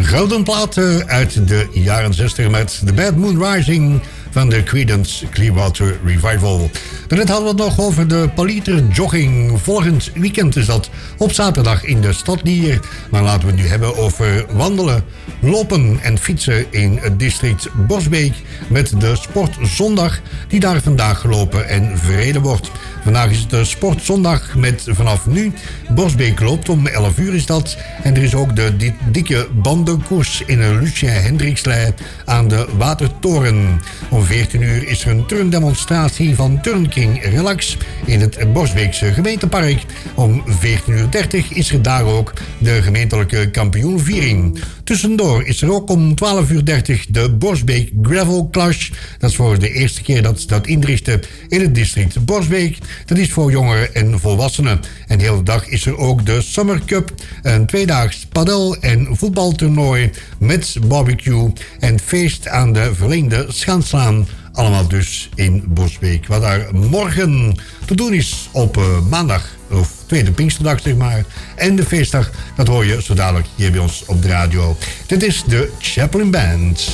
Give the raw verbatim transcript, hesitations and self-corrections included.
gouden plaat uit de jaren zestig met The Bad Moon Rising van de Creedence Clearwater Revival. Daarnet hadden we het nog over de Paliter Jogging. Volgend weekend is dat op zaterdag in de stad Lier. Maar laten we het nu hebben over wandelen, lopen en fietsen in het district Borsbeek met de Sportzondag die daar vandaag gelopen en verreden wordt. Vandaag is het de Sportzondag met vanaf nu Borsbeek loopt. Om elf uur is dat. En er is ook de di- dikke bandenkoers in een Lucien Hendrikslei aan de Watertoren. Om veertien uur is er een turndemonstratie van Turnking Relax in het Borsbeekse gemeentepark. Om veertien uur dertig is er daar ook de gemeentelijke kampioenviering. Tussendoor is er ook om twaalf uur dertig de Borsbeek Gravel Clash. Dat is voor de eerste keer dat ze dat inrichten in het district Borsbeek. Dat is voor jongeren en volwassenen. En de hele dag is er ook de Summer Cup, een tweedaags padel- en voetbaltoernooi met barbecue en feest aan de verlengde schaatslaan. Allemaal dus in Borsbeek. Wat daar morgen te doen is op uh, maandag, of tweede Pinksterdag zeg maar. En de feestdag, dat hoor je zo dadelijk hier bij ons op de radio. Dit is de Chaplin Band.